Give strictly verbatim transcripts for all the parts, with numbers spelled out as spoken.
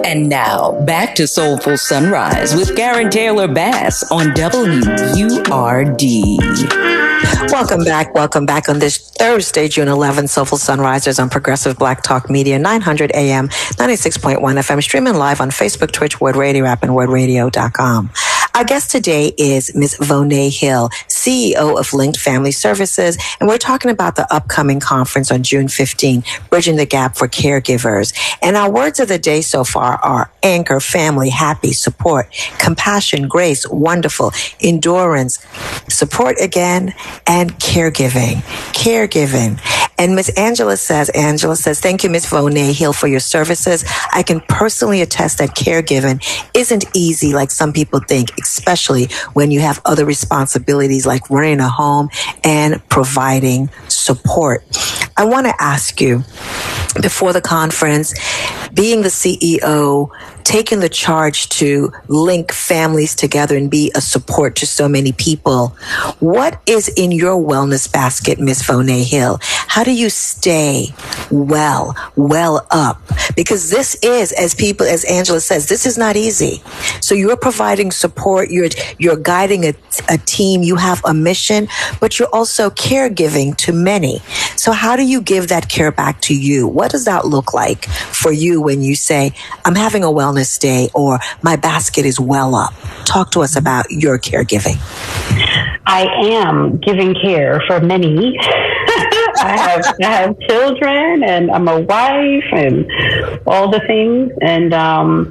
And now, back to Soulful Sunrise with Karen Taylor Bass on W U R D. Welcome back. Welcome back on this Thursday, June eleventh, Soulful Sunrisers on Progressive Black Talk Media, nine hundred A M, ninety-six point one F M, streaming live on Facebook, Twitch, Word Radio app, and word radio dot com. Our guest today is Miz Vonay Hill, C E O of Linked Family Services, and we're talking about the upcoming conference on June fifteenth, Bridging the Gap for Caregivers. And our words of the day so far are anchor, family, happy, support, compassion, grace, wonderful, endurance, support again, and caregiving. Caregiving. And Miss Angela says, Angela says, thank you, Miz Vonay Hill, for your services. I can personally attest that caregiving isn't easy like some people think, especially when you have other responsibilities like running a home and providing support. I want to ask you, before the conference, being the C E O, taking the charge to link families together and be a support to so many people, what is in your wellness basket, Miss Vonay Hill? How do you stay well, well up? Because this is, as people, as Angela says, this is not easy. So you're providing support, you're you're guiding a, a team, you have a mission, but you're also caregiving to many. So how do you give that care back to you? What does that look like for you when you say, I'm having a wellness day, or my basket is well up? Talk to us about your caregiving. I am giving care for many. I have I have children, and I'm a wife, and all the things. And um,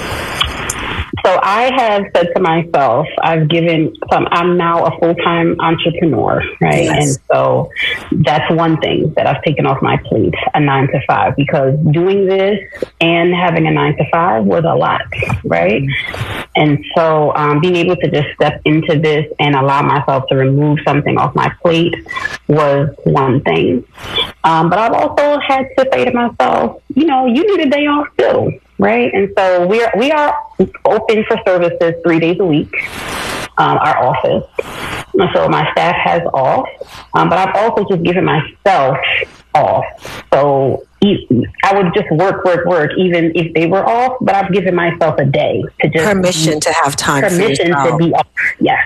so I have said to myself, I've given some, I'm now a full-time entrepreneur, right? Yes. And so that's one thing that I've taken off my plate, a nine to five, because doing this and having a nine to five was a lot, right? And so um, being able to just step into this and allow myself to remove something off my plate was one thing. Um, but I've also had to say to myself, you know, you need a day off too, right? And so we are, we are open for services three days a week, um, our office. And so my staff has off, um, but I've also just given myself off. So I would just work, work, work, even if they were off, but I've given myself a day to just... Permission to have time Permission for to be off, yes.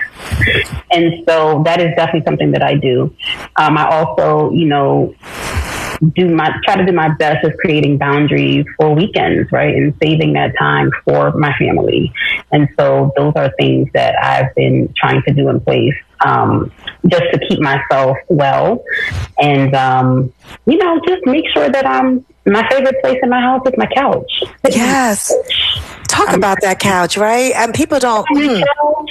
And so that is definitely something that I do. Um, I also, you know, do my try to do my best with creating boundaries for weekends, right, and saving that time for my family. And so those are things that I've been trying to do in place, um, just to keep myself well, and um, you know, just make sure that I'm my favorite place in my house is my couch. Yes. Talk um, about that couch, right? And people don't. Mm.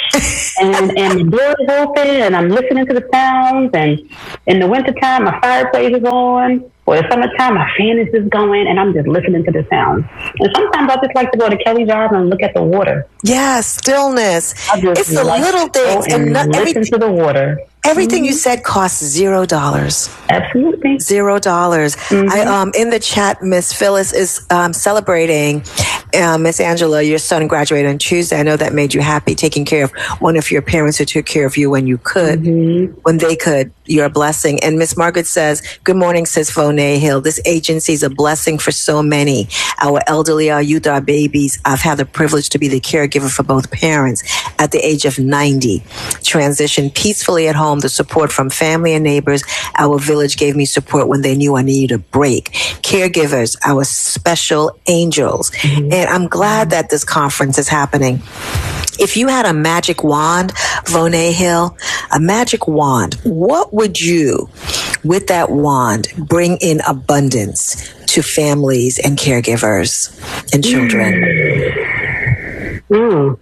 and and the door is open, and I'm listening to the sounds. And in the wintertime, my fireplace is on. Or the summertime, my fan is just going, and I'm just listening to the sounds. And sometimes I just like to go to Kelly Drive and look at the water. Yes, stillness. It's the like little things, and, and not, listen everything to the water. Everything mm-hmm. you said costs zero dollars. Absolutely. Zero dollars. Mm-hmm. I, um, in the chat, Miss Phyllis is um, celebrating uh, Miss Angela, your son graduated on Tuesday. I know that made you happy, taking care of one of your parents who took care of you when you could, mm-hmm. when they could. You're a blessing. And Miss Margaret says, good morning, says Vonay Hill. This agency is a blessing for so many. Our elderly, our youth, our babies. I've had the privilege to be the caregiver for both parents at the age of ninety. Transitioned peacefully at home, the support from family and neighbors. Our village gave me support when they knew I needed a break. Caregivers, our special angels. Mm-hmm. And I'm glad that this conference is happening. If you had a magic wand, Vonay Hill, a magic wand, what would you, with that wand, bring in abundance to families and caregivers and children? Mm.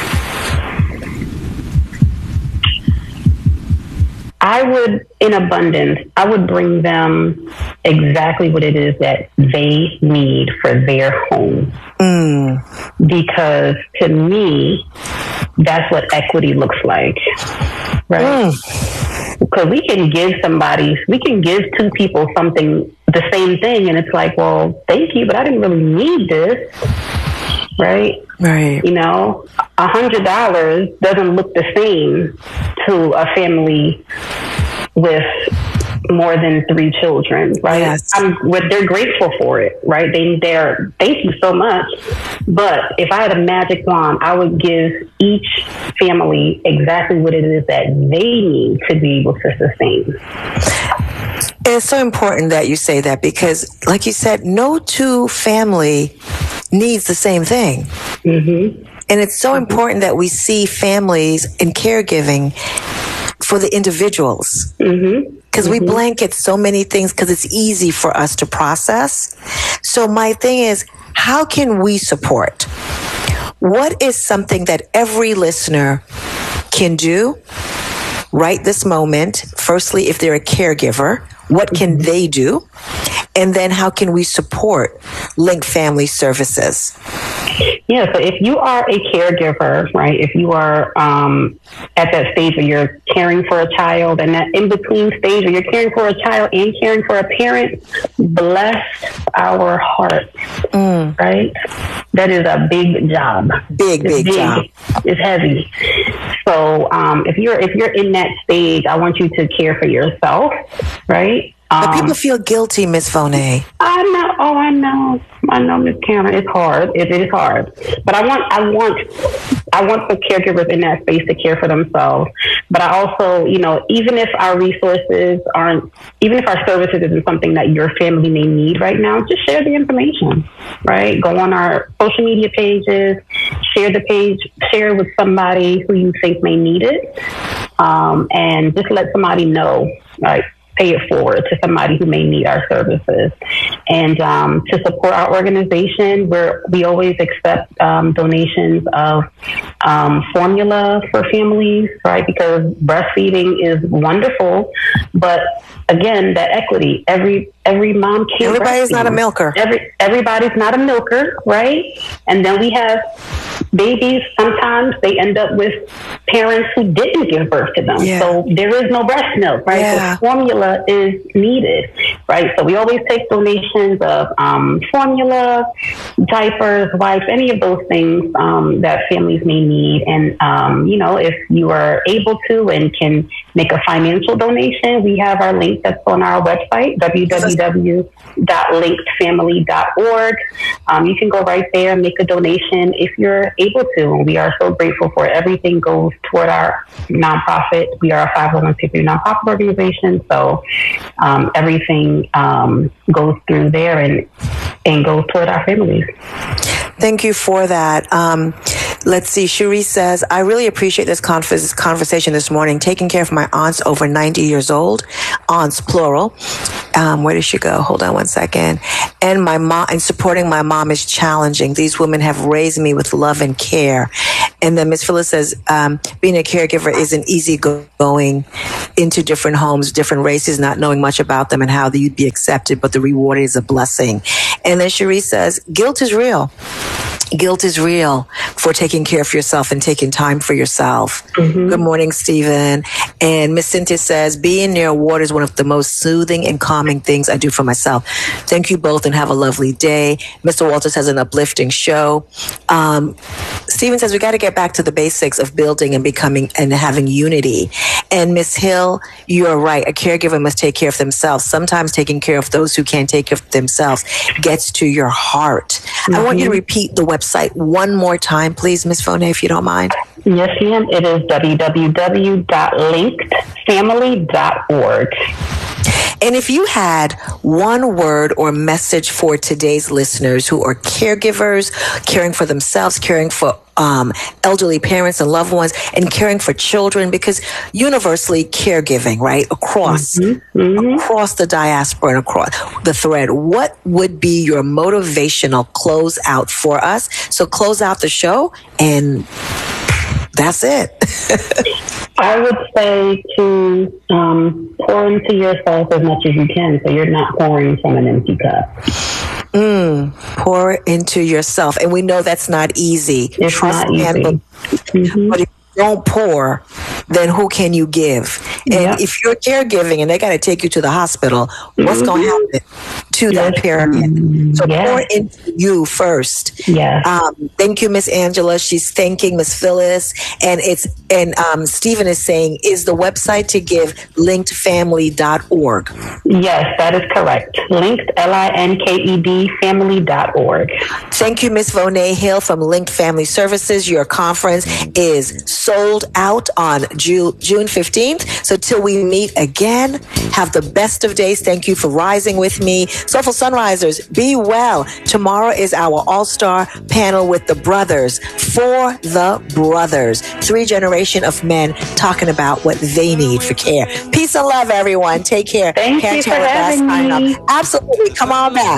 I would, in abundance, I would bring them exactly what it is that they need for their home. Mm. Because to me, that's what equity looks like, right? Mm. Because we can give somebody, we can give two people something, the same thing, and it's like, well, thank you, but I didn't really need this, right? Right. You know, a hundred dollars doesn't look the same to a family with more than three children, right? Yes. I'm, well, they're grateful for it, right? They, they're, thank you so much. But if I had a magic wand, I would give each family exactly what it is that they need to be able to sustain. It's so important that you say that because, like you said, no two family needs the same thing. Mm-hmm. And it's so important that we see families and caregiving for the individuals. Mm-hmm. Because mm-hmm. we blanket so many things because it's easy for us to process. So my thing is, how can we support? What is something that every listener can do right this moment? Firstly, if they're a caregiver, what can mm-hmm. they do? And then how can we support Link Family Services? Yeah, so if you are a caregiver, right, if you are um, at that stage where you're caring for a child and that in-between stage where you're caring for a child and caring for a parent, bless our hearts, mm. right? That is a big job. Big, big, big job. It's heavy. So um, if you're if you're in that stage, I want you to care for yourself, right? But Um, people feel guilty, Miss Foné. I know. Oh, I know. I know, Miss Cameron. It's hard. It is hard. But I want, I want, I want the caregivers in that space to care for themselves. But I also, you know, even if our resources aren't, even if our services isn't something that your family may need right now, just share the information, right? Go on our social media pages, share the page, share it with somebody who you think may need it, um, and just let somebody know, right? Pay it forward to somebody who may need our services. And um, to support our organization, where we always accept um, donations of um, formula for families, right? Because breastfeeding is wonderful, but again, that equity, every every mom can't Everybody's breastfeed. not a milker. Every everybody's not a milker, right? And then we have babies, sometimes they end up with parents who didn't give birth to them. Yeah. So there is no breast milk, right? Yeah. So formula is needed, right? So we always take donations of um, formula, diapers, wipes, any of those things um, that families may need. And, um, you know, if you are able to and can make a financial donation, we have our link that's on our website, w w w dot linked family dot org. Um, you can go right there and make a donation if you're able to. And we are so grateful for it. Everything goes toward our nonprofit. We are a five oh one c three nonprofit organization. So um, everything um, goes through there and, and goes toward our families. Thank you for that. Um, let's see. Cherie says, I really appreciate this conf- conversation this morning. Taking care of my aunts over ninety years old, aunts plural. Um, where did she go? Hold on one second. And my mom, and supporting my mom is challenging. These women have raised me with love and care. And then Miss Phyllis says, um, being a caregiver isn't easy go- going into different homes, different races, not knowing much about them and how you'd be accepted, but the reward is a blessing. And then Cherie says, guilt is real. Guilt is real for taking care of yourself and taking time for yourself. Mm-hmm. Good morning, Stephen. And Miss Cynthia says, being near water is one of the most soothing and calming things I do for myself. Thank you both and have a lovely day. Mister Walters has an uplifting show. Um, Stephen says, we got to get back to the basics of building and becoming and having unity. And Miss Hill, you're right. A caregiver must take care of themselves. Sometimes taking care of those who can't take care of themselves gets to your heart. Mm-hmm. I want you to repeat the website one more time, please, Miss Foné, if you don't mind. Yes, ma'am. It is w w w dot linked family dot org. And if you had one word or message for today's listeners who are caregivers, caring for themselves, caring for um, elderly parents and loved ones, and caring for children, because universally caregiving, right, across mm-hmm. Mm-hmm. across the diaspora and across the thread, what would be your motivational close out for us? So close out the show, and that's it. I would say to um, pour into yourself as much as you can, so you're not pouring from an empty cup. Mm, pour into yourself, and we know that's not easy. It's Trust not easy. And, mm-hmm. But if you don't pour, then who can you give? And yep. if you're caregiving and they got to take you to the hospital, mm-hmm. what's going to happen to that Yes. pyramid. So Yes. pour into you first. Yes. Um, thank you, Miss Angela. She's thanking Miss Phyllis. And it's and um, Stephen is saying, is the website to give linked family dot org? Yes, that is correct. Linked, L I N K E D, family dot org. Thank you, Miss Vonay Hill from Linked Family Services. Your conference is sold out on Ju- June fifteenth. So till we meet again, have the best of days. Thank you for rising with me. Soulful Sunrisers, be well. Tomorrow is our all-star panel with the brothers, for the brothers. Three generation of men talking about what they need for care. Peace and love, everyone. Take care. Thank Karen you for Taylor Bass having signing me. off. Absolutely. Come on back.